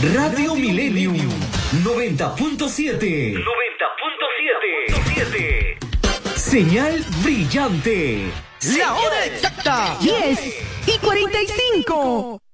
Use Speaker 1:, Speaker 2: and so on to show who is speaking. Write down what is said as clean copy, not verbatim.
Speaker 1: Radio Millennium 90.7. 90.7. Señal brillante.
Speaker 2: La hora exacta. 10:45.